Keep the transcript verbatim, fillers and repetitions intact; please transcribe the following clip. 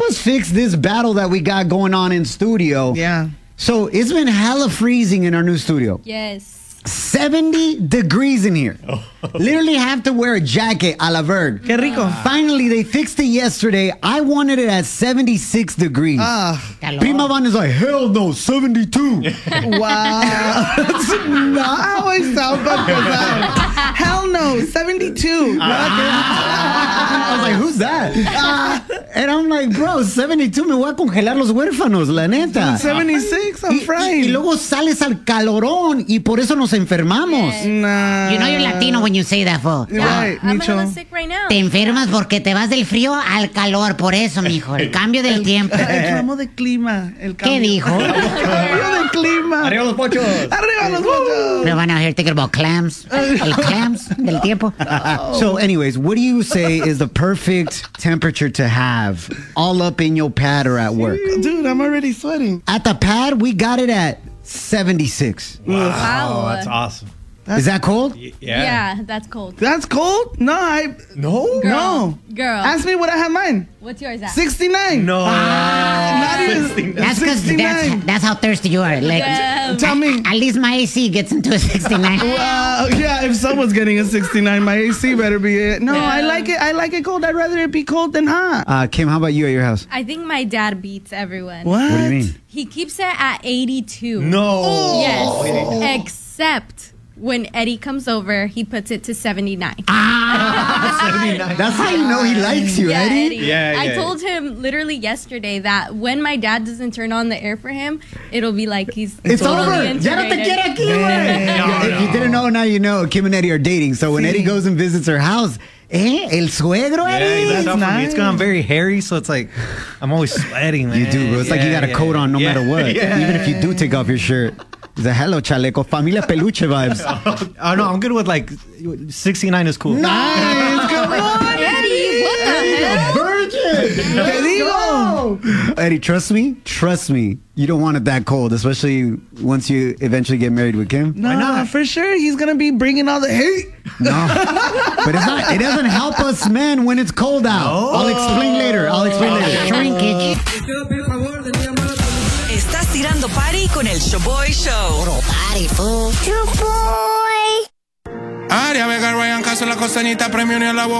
help us fix this battle that we got going on in studio. Yeah. So it's been hella freezing in our new studio. Yes. seventy degrees in here. Oh. Literally have to wear a jacket a la Verd. Qué rico. Finally, they fixed it yesterday. I wanted it at seventy-six degrees. Ah. Prima Van is like, hell no, seventy-two. Wow. That's not how I sound, but hell no, seventy-two. I was like, who's that? And I'm like, bro, seventy-two, me voy a congelar los huérfanos, la neta. seventy-six, I'm Y, frying. y luego sales al calorón y por eso nos enfermamos. Yes. Nah. You know you're Latino when you say that, fool. Right, I'm Micho. hella sick right now. Te enfermas porque te vas del frío al calor, por eso, mijo. El cambio del tiempo. El cambio de clima. El cambio. ¿Qué dijo? El cambio de clima. Arriba los pochos. Arriba los pochos. Pero van a hear thinking about clams. El clams del tiempo. So anyways, what do you say is the perfect temperature to have all up in your pad or at work? Dude, I'm already sweating. At the pad, we got it at seventy-six. Wow. Oh, that's awesome. Is that cold? Yeah. Yeah, that's cold. That's cold? No, I... No? Girl. No. Girl. Ask me what I have mine. What's yours at? sixty-nine. No. Not even... That's because that's, sixty-nine. that's how thirsty you are. Like, Yeah. Tell me. at least my A C gets into a sixty-nine. Wow, yeah, if someone's getting a sixty-nine, my A C better be it. No, Yeah. I like it. I like it cold. I'd rather it be cold than hot. Uh, Kim, how about you at your house? I think my dad beats everyone. What? What do you mean? He keeps it at eighty-two. No. Yes. Except when Eddie comes over, he puts it to seventy-nine. That's how you know he likes you, Yeah, Eddie. Eddie. Yeah, I yeah. told him literally yesterday that when my dad doesn't turn on the air for him, it'll be like he's It's totally over. Ya no te integrated. quiere aquí, güey. No, If you no. didn't know, now you know. Kim and Eddie are dating. So when Eddie goes and visits her house, eh, el suegro, Yeah, Eddie. that's not for me. nice. It's because I'm very hairy, so it's like I'm always sweating, man. You do, bro. It's like you got a Yeah, coat yeah. on no Yeah. matter what. Yeah. Even if you do take off your shirt. It's a hello, chaleco. Familia peluche vibes. Oh no, I'm good with like sixty-nine is cool. Nice. Come on, Eddie, what the hell? Virgin. Te digo. Eddie, trust me. Trust me. You don't want it that cold, especially once you eventually get married with Kim. No, not? for sure. He's going to be bringing all the hate. No. But it's not, it doesn't help us men when it's cold out. I'll explain later. I'll explain later. Shrinkage. Estás tirando party con el Showboy Show. Party, fool. Aria Vega, Ryan Castro, la costeñita, premio ni a la boca.